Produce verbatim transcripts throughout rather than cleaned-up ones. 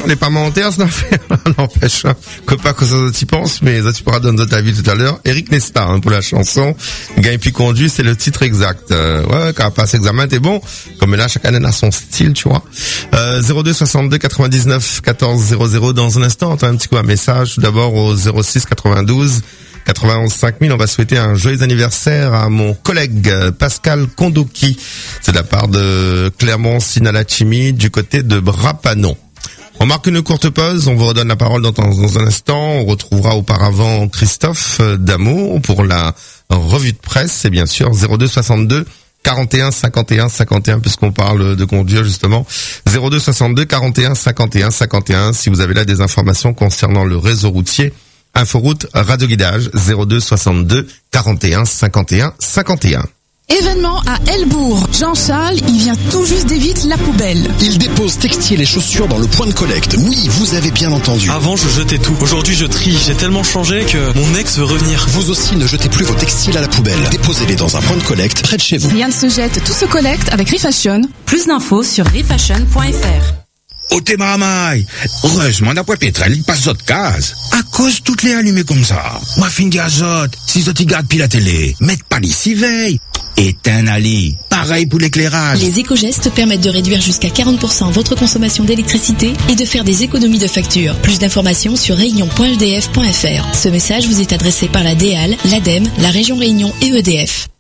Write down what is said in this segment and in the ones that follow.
les parlementaires, ça fait, n'empêche, que pas que ça t'y pense, mais ça tu pourras donner ta vie tout à l'heure. Eric Nesta, hein, pour la chanson. Gagne puis conduit, c'est le titre exact. Euh, ouais, quand on passe l'examen, t'es bon. Comme là, chaque année a son style, tu vois. Euh, zéro deux soixante-deux quatre-vingt-dix-neuf quatorze zéro zéro dans un instant. On a un petit coup un message tout d'abord au zéro six quatre-vingt-douze quatre-vingt-onze cinq mille. On va souhaiter un joyeux anniversaire à mon collègue Pascal Kondoki. C'est de la part de Clermont Sinalachimi du côté de Brapanon. On marque une courte pause. On vous redonne la parole dans, dans un instant. On retrouvera auparavant Christophe Damour pour la revue de presse. C'est bien sûr zéro deux soixante-deux quarante et un cinquante et un cinquante et un puisqu'on parle de conduire justement. zéro deux soixante-deux quarante et un cinquante et un cinquante et un si vous avez là des informations concernant le réseau routier. Inforoute Radio Guidage zéro deux soixante-deux quarante et un cinquante et un cinquante et un. Événement à Helbourg. Jean-Charles, il vient tout juste d'éviter la poubelle. Il dépose textiles et chaussures dans le point de collecte. Oui, vous avez bien entendu. Avant, je jetais tout. Aujourd'hui, je trie. J'ai tellement changé que mon ex veut revenir. Vous aussi, ne jetez plus vos textiles à la poubelle. Déposez-les dans un point de collecte près de chez vous. Rien ne se jette, tout se collecte avec Refashion. Plus d'infos sur refashion point f r. Au Témaramai, heureusement d'après Pétrel, il passe d'autres cases. À cause toutes les allumées comme ça. Moi, fin d'azote, si ça t'y garde puis la télé, mettre pas les six veilles. Éteins Ali. Pareil pour l'éclairage. Les éco-gestes permettent de réduire jusqu'à quarante pour cent votre consommation d'électricité et de faire des économies de facture. Plus d'informations sur réunion point e d f point f r. Ce message vous est adressé par la D A L, l'ADEME, la région Réunion et E D F.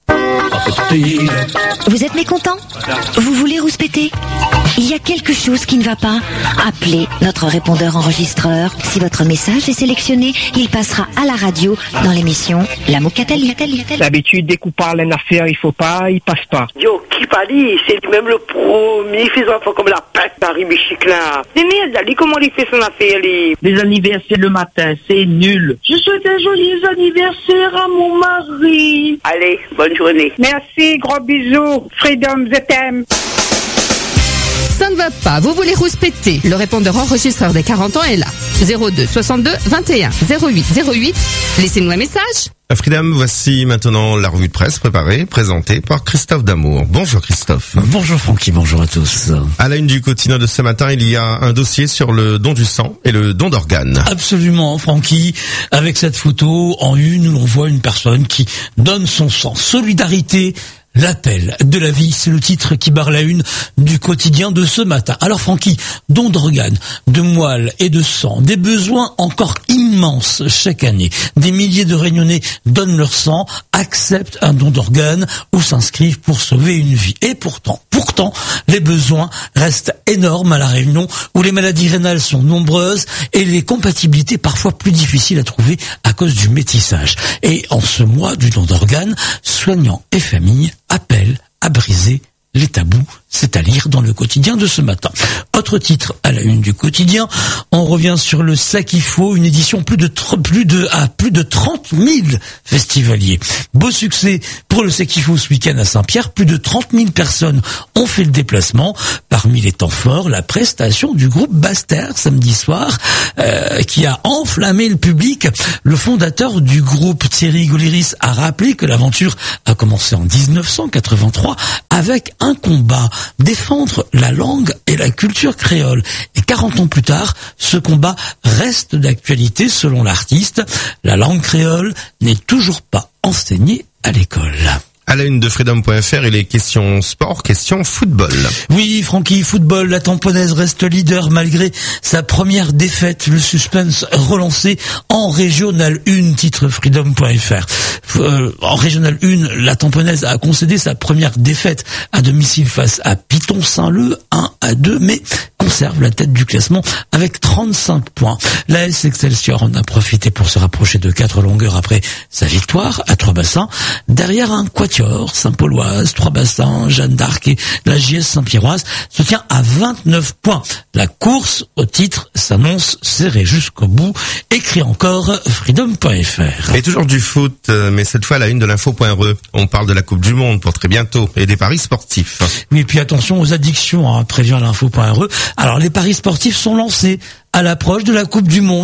Vous êtes mécontent? Vous voulez rouspéter? Il y a quelque chose qui ne va pas? Appelez notre répondeur enregistreur. Si votre message est sélectionné, il passera à la radio dans l'émission La Mocatali. D'habitude, dès qu'on parle d'une affaire, il faut pas, il passe pas. Yo, qui parle? C'est même le premier fils d'enfant comme la pète Paris Bichic là. C'est merde, comment il fait son affaire, lui? Les anniversaires le matin, c'est nul. Je souhaite un joyeux anniversaire à mon mari. Allez, bonne journée. Merci, gros bisous. Freedom, je t'aime. Ça ne va pas, vous voulez rouspéter. Le répondeur enregistreur des quarante ans est là. zéro deux soixante-deux vingt et un zéro huit zéro huit. Laissez-nous un message. Freedom, voici maintenant la revue de presse préparée, présentée par Christophe Damour. Bonjour Christophe. Bonjour Francky, bonjour à tous. À la une du quotidien de ce matin, il y a un dossier sur le don du sang et le don d'organes. Absolument Francky, avec cette photo en une où l'on voit une personne qui donne son sang. Solidarité. L'appel de la vie, c'est le titre qui barre la une du quotidien de ce matin. Alors Francky, don d'organes, de moelle et de sang, des besoins encore immenses chaque année. Des milliers de Réunionnais donnent leur sang, acceptent un don d'organes ou s'inscrivent pour sauver une vie. Et pourtant, pourtant, les besoins restent énormes à La Réunion, où les maladies rénales sont nombreuses et les compatibilités parfois plus difficiles à trouver à cause du métissage. Et en ce mois du don d'organes, soignants et familles appellent à briser les tabous, c'est à lire dans le quotidien de ce matin. Autre titre à la une du quotidien, on revient sur le Sakifo, une édition plus de plus de à plus de trente mille festivaliers. Beau succès pour le Sakifo ce week-end à Saint-Pierre, plus de trente mille personnes ont fait le déplacement. Parmi les temps forts, la prestation du groupe Basse-Terre samedi soir, euh, qui a enflammé le public. Le fondateur du groupe, Thierry Goliris, a rappelé que l'aventure a commencé en dix-neuf cent quatre-vingt-trois avec un combat, défendre la langue et la culture créole. Et quarante ans plus tard, ce combat reste d'actualité selon l'artiste. La langue créole n'est toujours pas enseignée à l'école. À la une de freedom point f r, il est question sport, question football. Oui, Francky, football, la Tamponaise reste leader malgré sa première défaite. Le suspense relancé en Régional un, titre freedom point f r. Euh, en Régional un, la Tamponaise a concédé sa première défaite à domicile face à Piton-Saint-Leu, un à deux, mais conserve la tête du classement avec trente-cinq points. L'A S Excelsior en a profité pour se rapprocher de quatre longueurs après sa victoire à Trois-Bassins. Derrière un quatuor, Saint-Pauloise, Trois-Bassins, Jeanne d'Arc et la J S Saint-Pierroise se tient à vingt-neuf points. La course au titre s'annonce serrée jusqu'au bout. Écrit encore freedom point f r. Et toujours du foot, mais cette fois à la une de l'info point r e. On parle de la Coupe du Monde pour très bientôt et des paris sportifs. Oui, et puis attention aux addictions, hein, prévient l'info point r e. Alors les paris sportifs sont lancés à l'approche de la Coupe du Monde.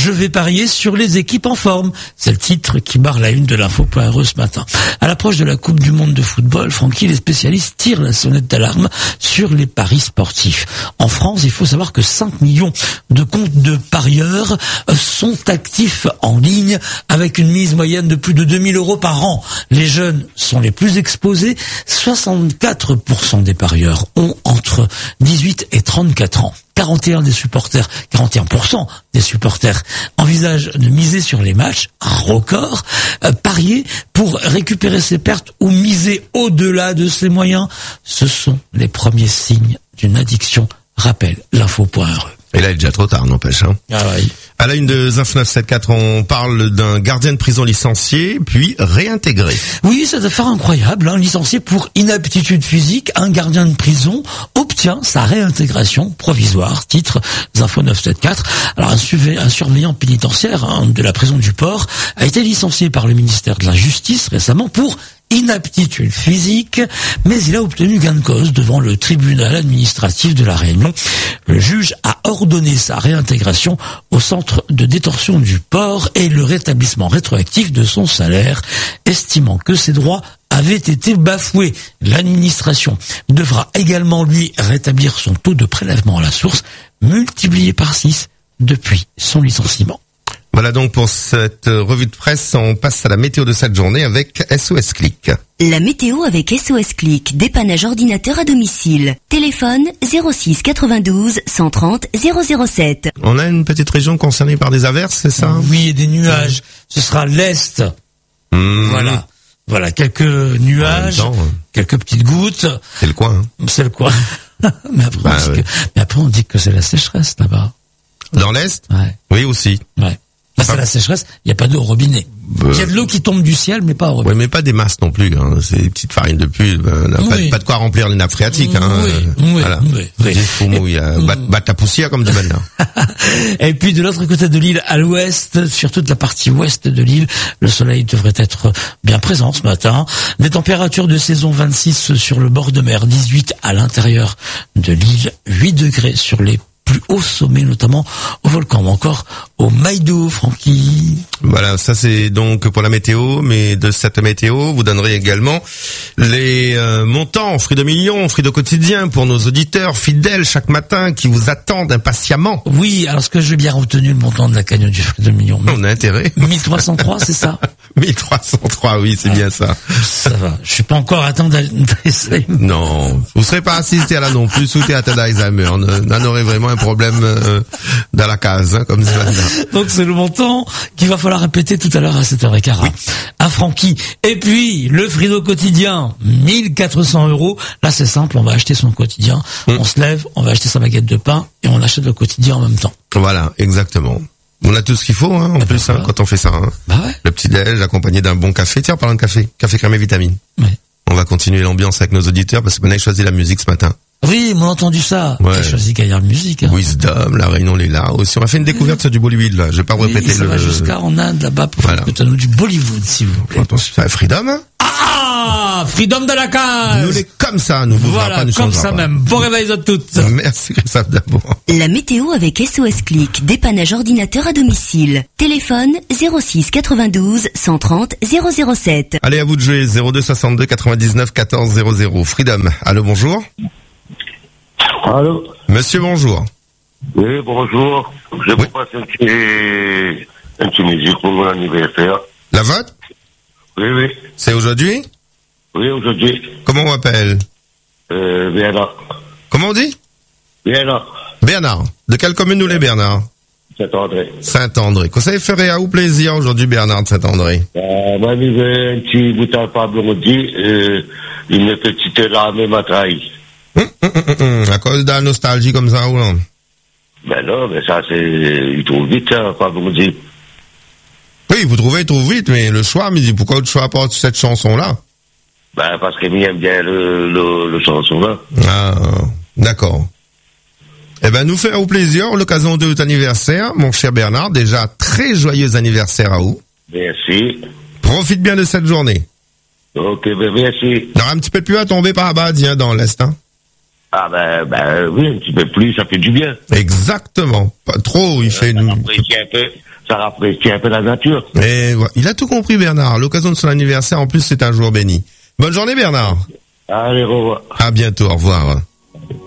Je vais parier sur les équipes en forme. C'est le titre qui barre la une de l'info.re ce matin. À l'approche de la Coupe du Monde de football, Francky, les spécialistes tirent la sonnette d'alarme sur les paris sportifs. En France, il faut savoir que cinq millions de comptes de parieurs sont actifs en ligne avec une mise moyenne de plus de deux mille euros par an. Les jeunes sont les plus exposés. soixante-quatre pour cent des parieurs ont entre dix-huit et trente-quatre ans. quarante et un des supporters, quarante et un pour cent des supporters envisagent de miser sur les matchs, un record, euh, parier pour récupérer ses pertes ou miser au-delà de ses moyens. Ce sont les premiers signes d'une addiction, rappelle l'info.re. Et là, il est déjà trop tard, n'empêche. Hein. Ah oui. À la une de Zinf neuf sept quatre, on parle d'un gardien de prison licencié, puis réintégré. Oui, cette affaire incroyable, hein, licencié pour inaptitude physique, un gardien de prison obtient sa réintégration provisoire, titre Zinfo neuf sept quatre. Alors, un, surve- un surveillant pénitentiaire hein, de la prison du Port a été licencié par le ministère de la Justice récemment pour inaptitude physique, mais il a obtenu gain de cause devant le tribunal administratif de la Réunion. Le juge a ordonné sa réintégration au centre de détention du Port et le rétablissement rétroactif de son salaire, estimant que ses droits avaient été bafoués. L'administration devra également lui rétablir son taux de prélèvement à la source, multiplié par six depuis son licenciement. Voilà donc pour cette revue de presse, on passe à la météo de cette journée avec S O S Click. La météo avec S O S Click, dépannage ordinateur à domicile. Téléphone zéro six quatre-vingt-douze cent trente zéro zéro sept. On a une petite région concernée par des averses, c'est ça? Oui, et des nuages. Ce sera l'Est. Mmh. Voilà. Voilà, quelques nuages, temps, hein. quelques petites gouttes. C'est le coin. Hein. C'est le coin. mais, après, bah, on dit ouais. que, mais après, on dit que c'est la sécheresse là-bas. Dans l'Est? Ouais. Oui, aussi. Ouais. Bah, c'est la sécheresse, il n'y a pas d'eau au robinet. Euh... Il y a de l'eau qui tombe du ciel, mais pas au robinet. Oui, mais pas des masses non plus. Hein. C'est des petites farines de pulpe. Euh, oui. pas, pas de quoi remplir les nappes phréatiques. Hein. Oui, euh, oui, voilà. oui, oui. Il faut mouiller, euh, battre, battre la poussière comme du maintenant. Et puis de l'autre côté de l'île, à l'ouest, sur toute la partie ouest de l'île, le soleil devrait être bien présent ce matin. Des températures de saison vingt-six sur le bord de mer, dix-huit à l'intérieur de l'île, huit degrés sur les plus hauts sommets, notamment au volcan, ou encore au Maïdo, Francky. Voilà, ça c'est donc pour la météo, mais de cette météo, vous donnerez également les euh, montants, fruits de millions, fruits de quotidien pour nos auditeurs fidèles chaque matin qui vous attendent impatiemment. Oui, alors ce que j'ai bien retenu le montant de la cagnotte du fruit de millions. On a intérêt. mille trois cent trois, c'est ça? mille trois cent trois, oui, c'est ah, bien ça. Ça va. Je suis pas encore atteint d'Alzheimer. Non, vous serez pas assisté à là non plus, sous atteint d'Alzheimer. On en aurait vraiment un problème euh, dans la case, hein, comme ça. Donc c'est le montant qu'il va falloir répéter tout à l'heure à sept heures quinze oui. à Francky. Et puis le Frido quotidien, mille quatre cents euros. Là c'est simple, on va acheter son quotidien, mmh. on se lève, on va acheter sa baguette de pain et on achète le quotidien en même temps. Voilà, exactement. On a tout ce qu'il faut, hein, en ah plus, ben, hein, quand on fait ça. Hein. Bah ouais. Le petit déj accompagné d'un bon café. Tiens, parlant de café, café crème et vitamine. Ouais. On va continuer l'ambiance avec nos auditeurs parce qu'on a choisi la musique ce matin. Oui, on a entendu ça. Ouais. On a choisi Gaillard Musique. Hein. Wisdom, La Réunion, les là aussi. On a fait une découverte sur du Bollywood, là. Je vais pas vous répéter ça le... va jusqu'à en Inde, là-bas, pour voilà. faire nous du Bollywood, s'il vous plaît. Attention, c'est Freedom, hein? Ah! Freedom de la case! Nous, les comme ça, nous voilà, pas, nous comme ça pas. même. Bon réveil à toutes. Merci, Christophe Dabon. La météo avec S O S Click, dépannage ordinateur à domicile. Téléphone zéro six quatre-vingt-douze cent trente zéro zéro sept. Allez, à vous de jouer. zéro deux soixante-deux quatre-vingt-dix-neuf quatorze zéro zéro. Freedom. Allô, bonjour. Allô. Monsieur, bonjour. Oui, bonjour. Je oui. vous passe un petit, un petit musique pour mon anniversaire. La vote? Oui, oui. C'est aujourd'hui? Oui, aujourd'hui. Comment on m'appelle? Euh, Bernard. Comment on dit? Bernard. Bernard. De quelle commune nous les Bernard? Saint-André. Saint-André. Qu'on savait faire à ou plaisir aujourd'hui, Bernard de Saint-André? Euh, moi, il veut un petit bouton Pablo Maudit, euh, une petite lame m'a trahi. Hum, hum, hum, hum. À cause de la nostalgie comme ça ou non? Ben non, mais ça, c'est, il trouve vite, ça, Pablo Maudit. Oui, vous trouvez, il trouve vite, mais le choix, me dit, pourquoi le choix apporte cette chanson-là? Ben, parce qu'il aime bien le, le, le chanson-là. Ah, d'accord. Eh ben, nous faire au plaisir, l'occasion de votre anniversaire, mon cher Bernard. Déjà, très joyeux anniversaire à vous. Merci. Profite bien de cette journée. Ok, ben merci. Il y aura un petit peu de pluie à tomber par là-bas, tiens, dans l'Est, hein. Ah ben, ben oui, un petit peu plus, ça fait du bien. Exactement. Pas trop, il euh, fait ça une... Rafraîchit un peu, ça rafraîchit un peu la nature. Et voilà. Il a tout compris, Bernard. À l'occasion de son anniversaire, en plus, c'est un jour béni. Bonne journée, Bernard. Allez, au revoir. À bientôt, au revoir.